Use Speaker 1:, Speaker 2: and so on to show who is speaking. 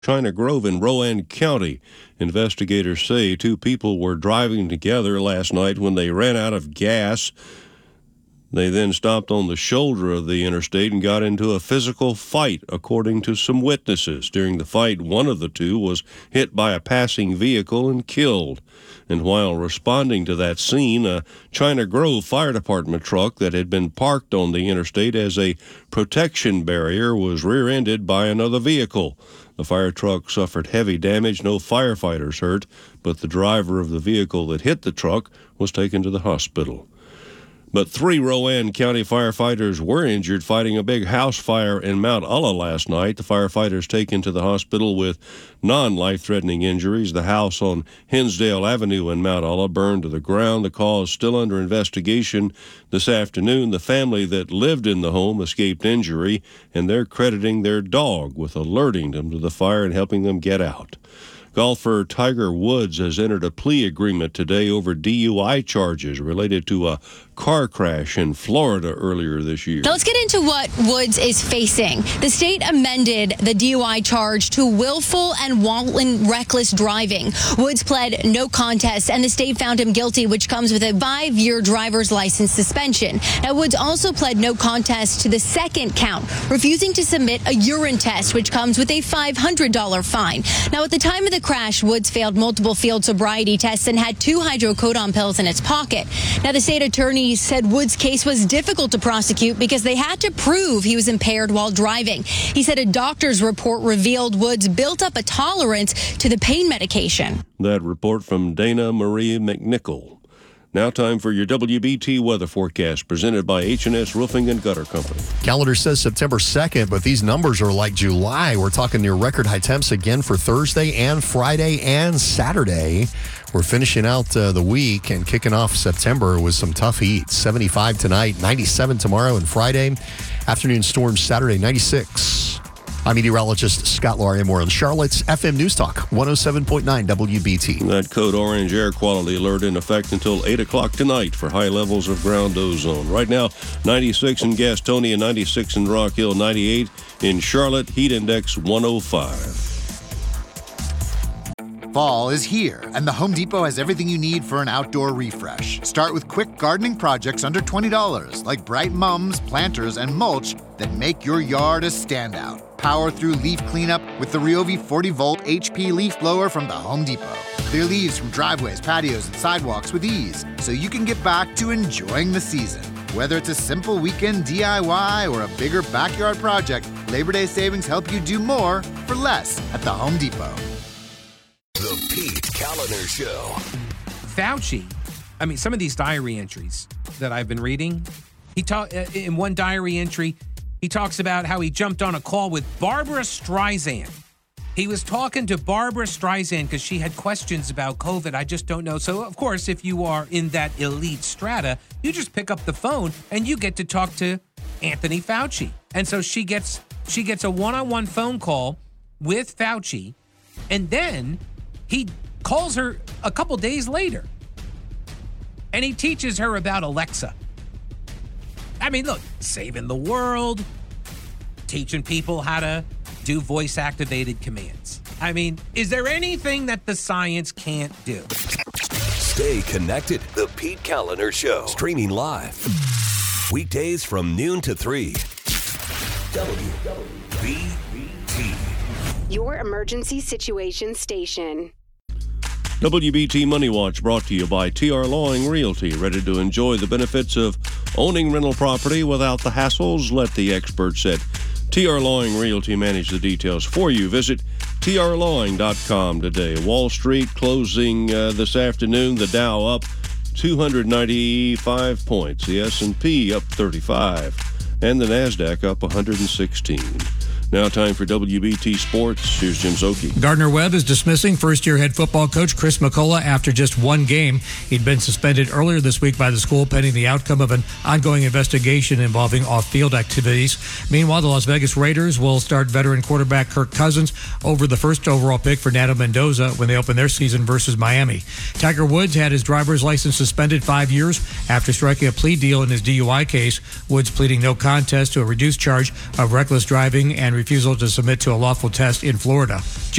Speaker 1: China Grove in Rowan County. Investigators say two people were driving together last night when they ran out of gas. They then stopped on the shoulder of the interstate and got into a physical fight, according to some witnesses. During the fight, one of the two was hit by a passing vehicle and killed. And while responding to that scene, a China Grove Fire Department truck that had been parked on the interstate as a protection barrier was rear-ended by another vehicle. The fire truck suffered heavy damage, no firefighters hurt, but the driver of the vehicle that hit the truck was taken to the hospital. But 3 Rowan County firefighters were injured fighting a big house fire in Mount Ulla last night. The firefighters taken to the hospital with non-life-threatening injuries. The house on Hinsdale Avenue in Mount Ulla burned to the ground. The cause still under investigation. This afternoon, the family that lived in the home escaped injury, and they're crediting their dog with alerting them to the fire and helping them get out. Golfer Tiger Woods has entered a plea agreement today over DUI charges related to a car crash in Florida earlier this year.
Speaker 2: Now let's get into what Woods is facing. The state amended the DUI charge to willful and wanton reckless driving. Woods pled no contest, and the state found him guilty, which comes with a 5-year driver's license suspension. Now, Woods also pled no contest to the second count, refusing to submit a urine test, which comes with a $500 fine. Now, at the time of the crash, Woods failed multiple field sobriety tests and had 2 hydrocodone pills in its pocket. Now, the state attorney said Woods' case was difficult to prosecute because they had to prove he was impaired while driving. He said a doctor's report revealed Woods built up a tolerance to the pain medication.
Speaker 1: That report from Dana Marie McNichol. Now time for your WBT weather forecast presented by H&S Roofing and Gutter Company.
Speaker 3: Calendar says September 2nd, but these numbers are like July. We're talking near record high temps again for Thursday and Friday and Saturday. We're finishing out the week and kicking off September with some tough heat. 75 tonight, 97 tomorrow and Friday. Afternoon storms Saturday, 96. I'm meteorologist Scott Larimore on Charlotte's FM News Talk, 107.9 WBT.
Speaker 1: That code orange air quality alert in effect until 8 o'clock tonight for high levels of ground ozone. Right now, 96 in Gastonia, 96 in Rock Hill, 98 in Charlotte, heat index 105.
Speaker 4: Fall is here, and the Home Depot has everything you need for an outdoor refresh. Start with quick gardening projects under $20, like bright mums, planters, and mulch that make your yard a standout. Power through leaf cleanup with the Ryobi 40-volt HP leaf blower from the Home Depot. Clear leaves from driveways, patios, and sidewalks with ease, so you can get back to enjoying the season. Whether it's a simple weekend DIY or a bigger backyard project, Labor Day savings help you do more for less at the Home Depot.
Speaker 5: The Pete Kaliner Show.
Speaker 6: Fauci, some of these diary entries that I've been reading, in one diary entry, he talks about how he jumped on a call with Barbara Streisand. He was talking to Barbara Streisand because she had questions about COVID. I just don't know. So, of course, if you are in that elite strata, you just pick up the phone and you get to talk to Anthony Fauci. And so she gets a one-on-one phone call with Fauci, and then he calls her a couple days later, and he teaches her about Alexa. Look, saving the world, teaching people how to do voice-activated commands. Is there anything that the science can't do?
Speaker 5: Stay connected. The Pete Kaliner Show. Streaming live. Weekdays from noon to 3. WBT.
Speaker 7: Your emergency situation station.
Speaker 1: WBT Money Watch brought to you by TR Lawing Realty. Ready to enjoy the benefits of owning rental property without the hassles? Let the experts at TR Lawing Realty manage the details for you. Visit trlawing.com today. Wall Street closing this afternoon. The Dow up 295 points. The S&P up 35. And the NASDAQ up 116. Now time for WBT Sports. Here's Jim Szoke.
Speaker 8: Gardner-Webb is dismissing first-year head football coach Chris McCullough after just one game. He'd been suspended earlier this week by the school pending the outcome of an ongoing investigation involving off-field activities. Meanwhile, the Las Vegas Raiders will start veteran quarterback Kirk Cousins over the first overall pick for Fernando Mendoza when they open their season versus Miami. Tiger Woods had his driver's license suspended 5 years after striking a plea deal in his DUI case. Woods pleading no contest to a reduced charge of reckless driving and refusal to submit to a lawful test in Florida.